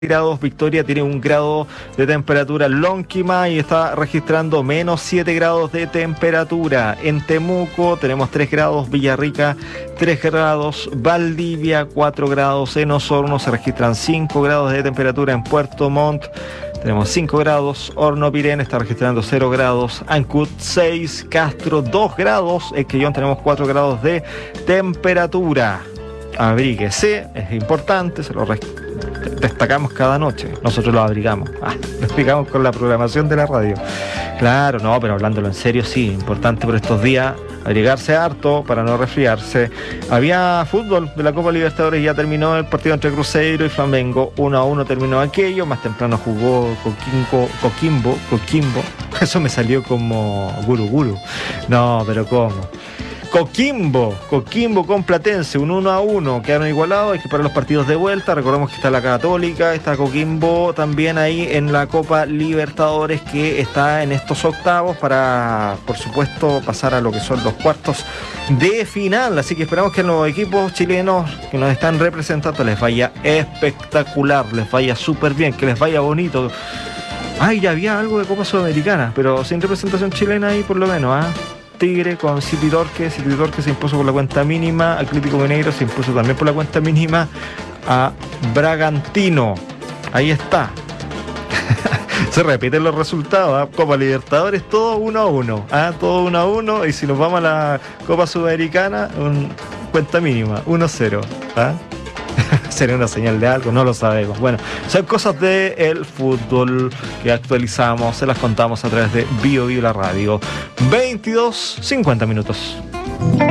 grados, Victoria tiene 1 grado de temperatura, Lonquimay y está registrando -7 grados de temperatura, en Temuco tenemos 3 grados, Villarrica 3 grados, Valdivia 4 grados, en Osorno se registran 5 grados de temperatura, en Puerto Montt tenemos 5 grados, Hornopirén está registrando 0 grados, Ancud 6, Castro 2 grados, en Quellón tenemos 4 grados de temperatura. Abríguese, es importante, se lo destacamos cada noche, nosotros lo abrigamos, lo explicamos con la programación de la radio. Claro, no, pero hablándolo en serio, sí, importante por estos días abrigarse harto para no resfriarse. Había fútbol de la Copa Libertadores, ya terminó el partido entre Cruzeiro y Flamengo, 1-1 terminó aquello, más temprano jugó Coquimbo, eso me salió como Guru, no, pero ¿cómo? Coquimbo con Platense, un 1-1, quedaron igualados, hay que parar los partidos de vuelta, recordemos que está la Católica, está Coquimbo también ahí en la Copa Libertadores que está en estos octavos para, por supuesto, pasar a lo que son los cuartos de final, así que esperamos que a los equipos chilenos que nos están representando les vaya espectacular, les vaya súper bien, que les vaya bonito. Ay, ya había algo de Copa Sudamericana, pero sin representación chilena ahí por lo menos, Tigre con City Torque se impuso por la cuenta mínima, Atlético Mineiro se impuso también por la cuenta mínima a Bragantino. Ahí está. Se repiten los resultados, Copa Libertadores, todo 1-1, todo 1-1, y si nos vamos a la Copa Sudamericana, cuenta mínima, 1-0, ¿Sería una señal de algo? No lo sabemos. Bueno, son cosas del fútbol que actualizamos, se las contamos a través de Bio la radio. 22:50 minutos.